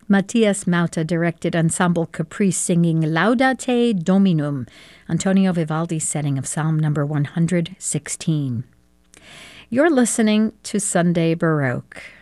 Matthias Mauta directed Ensemble Caprice singing Laudate Dominum, Antonio Vivaldi's setting of Psalm number 116. You're listening to Sunday Baroque.